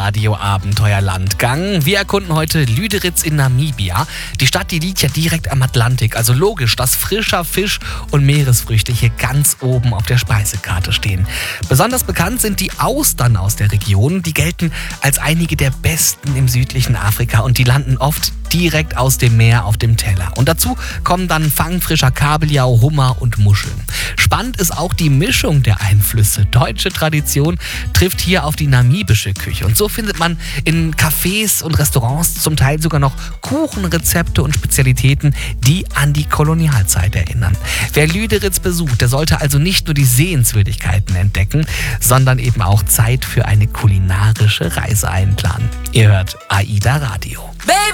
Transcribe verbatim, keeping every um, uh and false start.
Radio Abenteuerlandgang. Wir erkunden heute Lüderitz in Namibia. Die Stadt, die liegt ja direkt am Atlantik. Also logisch, dass frischer Fisch und Meeresfrüchte hier ganz oben auf der Speisekarte stehen. Besonders bekannt sind die Austern aus der Region. Die gelten als einige der besten im südlichen Afrika und die landen oft direkt aus dem Meer auf dem Teller. Und dazu kommen dann fangfrischer Kabeljau, Hummer und Muscheln. Spannend ist auch die Mischung der Einflüsse. Deutsche Tradition trifft hier auf die namibische Küche. Und so findet man in Cafés und Restaurants zum Teil sogar noch Kuchenrezepte und Spezialitäten, die an die Kolonialzeit erinnern. Wer Lüderitz besucht, der sollte also nicht nur die Sehenswürdigkeiten entdecken, sondern eben auch Zeit für eine kulinarische Reise einplanen. Ihr hört AIDA Radio.